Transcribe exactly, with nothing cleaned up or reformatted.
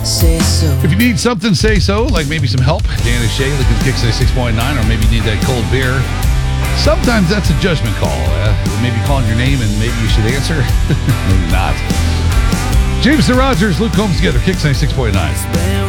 say so. If you need something, say so, like maybe some help. Dan and Shay, looking at Kix ninety-six point nine, or maybe you need that cold beer. Sometimes that's a judgment call. Uh, maybe calling your name and maybe you should answer. Maybe not. Jameson Rogers, Luke Combs together, Kix ninety-six point nine.